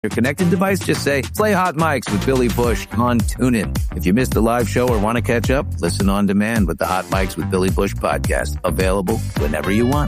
Your connected device, just say, play Hot Mics with Billy Bush on TuneIn. If you missed a live show or want to catch up, listen on demand with the Hot Mics with Billy Bush podcast. Available whenever you want.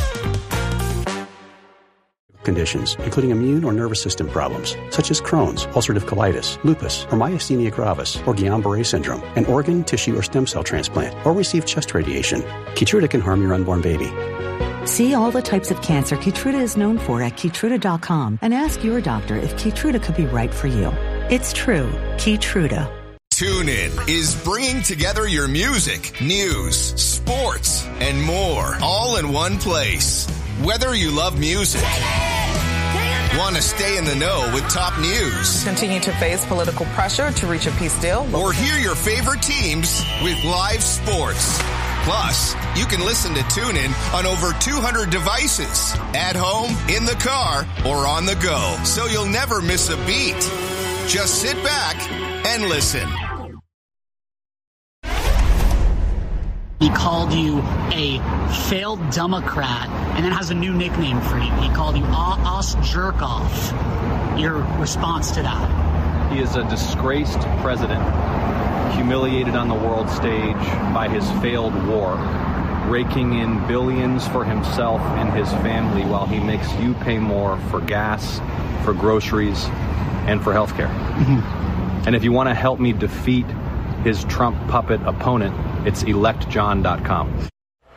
Conditions, including immune or nervous system problems, such as Crohn's, ulcerative colitis, lupus, or myasthenia gravis, or Guillain-Barré syndrome, an organ, tissue, or stem cell transplant, or receive chest radiation. Keytruda can harm your unborn baby. See all the types of cancer Keytruda is known for at Keytruda.com and ask your doctor if Keytruda could be right for you. It's true. Keytruda. TuneIn is bringing together your music, news, sports, and more, all in one place. Whether you love music, want to stay in the know with top news, continue to face political pressure to reach a peace deal, or hear your favorite teams with live sports. Plus, you can listen to TuneIn on over 200 devices, at home, in the car, or on the go, so you'll never miss a beat. Just sit back and listen. He called you a failed Democrat and then has a new nickname for you. He called you Os Jerkoff. Your response to that? He is a disgraced president, humiliated on the world stage by his failed war, raking in billions for himself and his family while he makes you pay more for gas, for groceries, and for health care. Mm-hmm. And if you want to help me defeat his Trump puppet opponent, it's electjohn.com.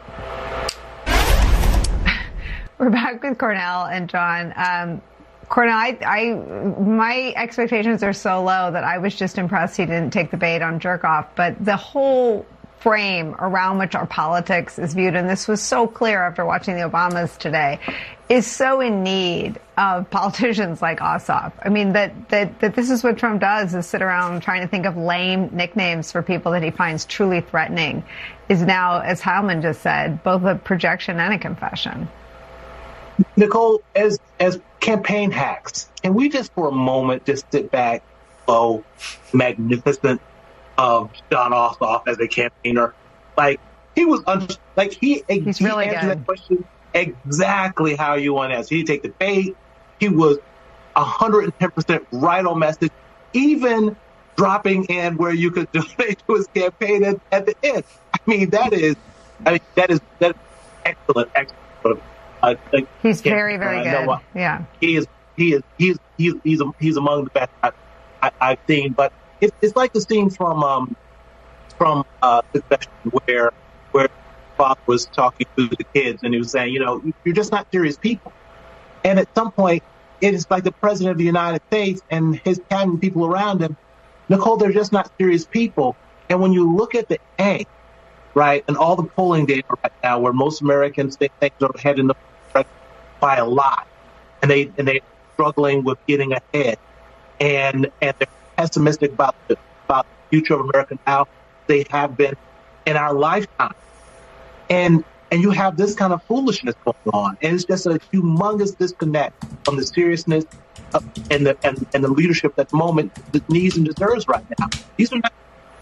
We're back with Cornell and John. Cornell, my expectations are so low that I was just impressed he didn't take the bait on Jerkoff. But the whole frame around which our politics is viewed, and this was so clear after watching the Obamas today, is so in need of politicians like Ossoff. I mean, that this is what Trump does, is sit around trying to think of lame nicknames for people that he finds truly threatening, is now, as Heilman just said, both a projection and a confession. Nicole, as campaign hacks, can we just for a moment just sit back, magnificent of Jon Ossoff as a campaigner? Like, he was he's really answered that question exactly how you want to answer. He take the bait. He was 110% right on message, even dropping in where you could donate to his campaign at the end. That is excellent. He's very, very good. Yeah, he's among the best I've seen. But it's like the scene from Succession where Bob was talking to the kids and he was saying, you're just not serious people. And at some point, it is like the president of the United States and his cabinet people around him, Nicole, they're just not serious people. And when you look at the A, right, and all the polling data right now, where most Americans think things are heading by a lot, and they're struggling with getting ahead, and they're pessimistic about the future of America now they have been in our lifetime, and you have this kind of foolishness going on, and it's just a humongous disconnect from the seriousness and the leadership that the moment needs and deserves right now. These are not.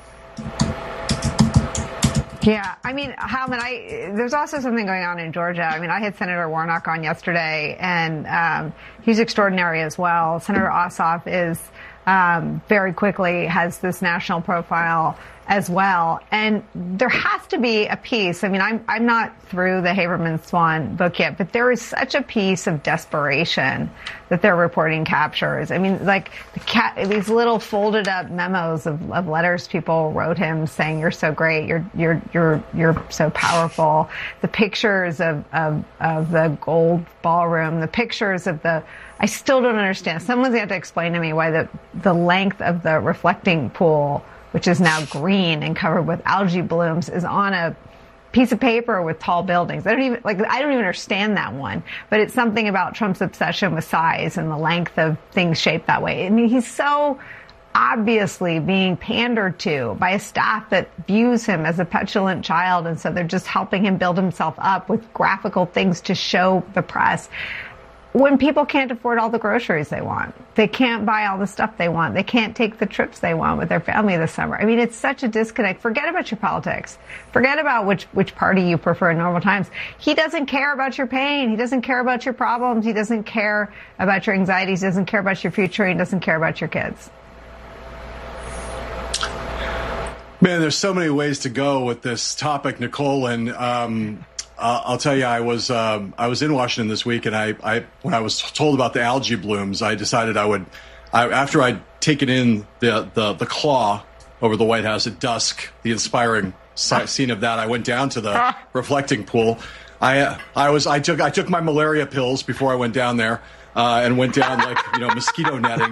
Yeah, Heilman, there's also something going on in Georgia. I had Senator Warnock on yesterday, and he's extraordinary as well. Senator Ossoff is very quickly has this national profile as well. And there has to be a piece. I'm not through the Haberman-Swan book yet, but there is such a piece of desperation that their reporting captures. These little folded up memos of letters people wrote him saying, "You're so great. You're so powerful." The pictures of the gold ballroom, the pictures of I still don't understand. Someone's going to have to explain to me why the length of the reflecting pool, which is now green and covered with algae blooms, is on a piece of paper with tall buildings. I don't even understand that one, but it's something about Trump's obsession with size and the length of things shaped that way. He's so obviously being pandered to by a staff that views him as a petulant child, and so they're just helping him build himself up with graphical things to show the press. when people can't afford all the groceries they want, they can't buy all the stuff they want, they can't take the trips they want with their family this summer. I mean, it's such a disconnect. Forget about your politics. Forget about which party you prefer in normal times. He doesn't care about your pain. He doesn't care about your problems. He doesn't care about your anxieties. He doesn't care about your future. He doesn't care about your kids. Man, there's so many ways to go with this topic, Nicole, and I'll tell you, I was in Washington this week, and I when I was told about the algae blooms, I decided after I'd taken in the claw over the White House at dusk, the inspiring scene of that, I went down to the reflecting pool. I took my malaria pills before I went down there, and went down like mosquito netting.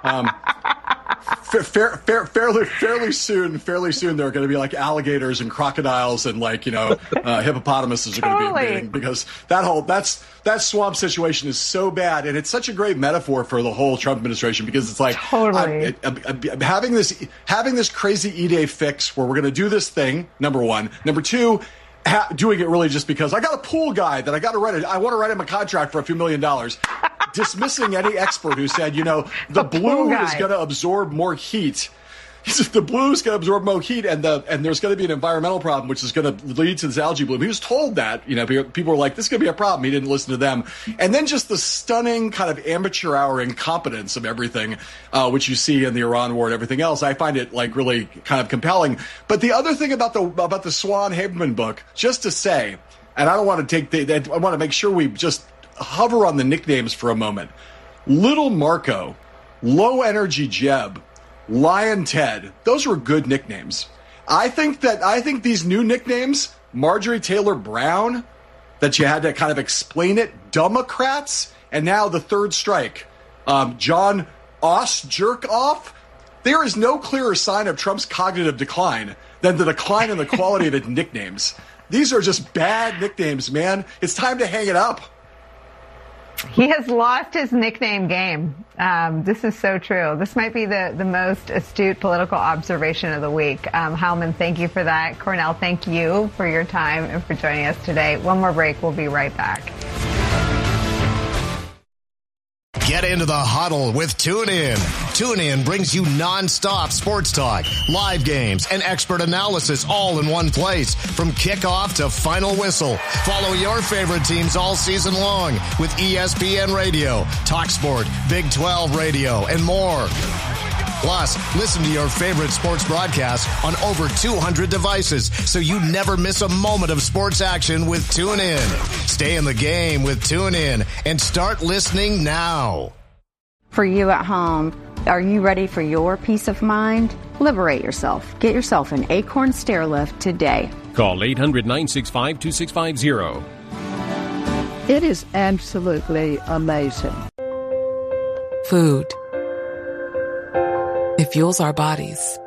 Fairly soon, there are going to be like alligators and crocodiles and hippopotamuses are going to be invading, because that swamp situation is so bad, and it's such a great metaphor for the whole Trump administration, because it's like totally having this crazy E-Day fix where we're going to do this thing. Number one, number two. Doing it really just because I got a pool guy that I want to write him a contract for a few $1 million. Dismissing any expert who said, the blue is going to absorb more heat. He said the blue is going to absorb more heat, and there's going to be an environmental problem, which is going to lead to this algae bloom. He was told that. People were like, this is going to be a problem. He didn't listen to them. And then just the stunning kind of amateur hour incompetence of everything, which you see in the Iran war and everything else. I find it like really kind of compelling. But the other thing about the Swan Haberman book, just to say, and I don't want to I want to make sure we just hover on the nicknames for a moment. Little Marco, Low Energy Jeb, Lion Ted, those were good nicknames. I think these new nicknames, Marjorie Taylor Brown, that you had to kind of explain it, Democrats, and now the third strike, John Jerkoff. There is no clearer sign of Trump's cognitive decline than the decline in the quality of his nicknames. These are just bad nicknames, man. It's time to hang it up. He has lost his nickname game. This is so true. This might be the most astute political observation of the week. Howman, thank you for that. Cornell, thank you for your time and for joining us today. One more break. We'll be right back. Get into the huddle with TuneIn. TuneIn brings you nonstop sports talk, live games, and expert analysis all in one place. From kickoff to final whistle, follow your favorite teams all season long with ESPN Radio, TalkSport, Big 12 Radio, and more. Plus, listen to your favorite sports broadcasts on over 200 devices, so you never miss a moment of sports action with TuneIn. Stay in the game with TuneIn and start listening now. For you at home, are you ready for your peace of mind? Liberate yourself. Get yourself an Acorn stair lift today. Call 800-965-2650. It is absolutely amazing. Food. It fuels our bodies.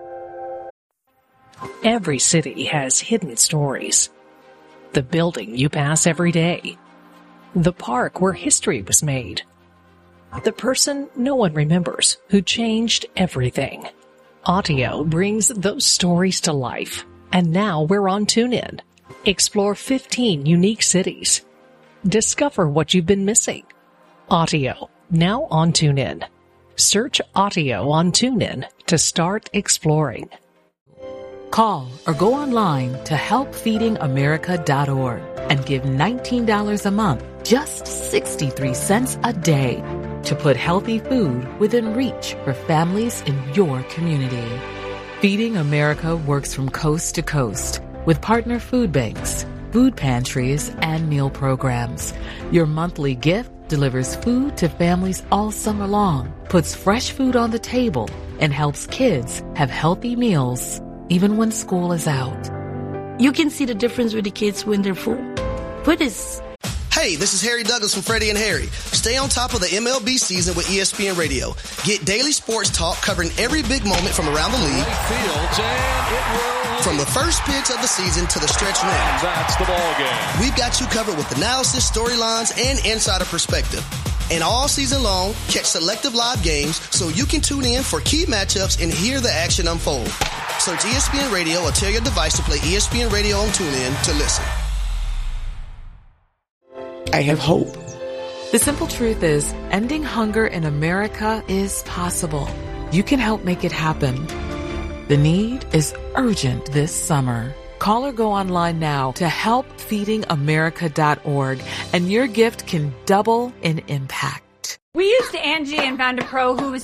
Every city has hidden stories. The building you pass every day. The park where history was made. The person no one remembers who changed everything. Audio brings those stories to life. And now we're on TuneIn. Explore 15 unique cities. Discover what you've been missing. Audio, now on TuneIn. Search Audio on TuneIn to start exploring. Call or go online to helpfeedingamerica.org and give $19 a month, just 63 cents a day, to put healthy food within reach for families in your community. Feeding America works from coast to coast with partner food banks, food pantries, and meal programs. Your monthly gift delivers food to families all summer long, puts fresh food on the table, and helps kids have healthy meals even when school is out. You can see the difference with the kids when they're full. Hey, this is Harry Douglas from Freddie and Harry. Stay on top of the MLB season with ESPN Radio. Get daily sports talk covering every big moment from around the league. From the first pitch of the season to the stretch run. That's the ball game. We've got you covered with analysis, storylines, and insider perspective. And all season long, catch selective live games so you can tune in for key matchups and hear the action unfold. Search ESPN Radio or tell your device to play ESPN Radio on TuneIn to listen. I have hope. The simple truth is, ending hunger in America is possible. You can help make it happen. The need is urgent this summer. Call or go online now to helpfeedingamerica.org, and your gift can double in impact. We used Angie and found a pro who was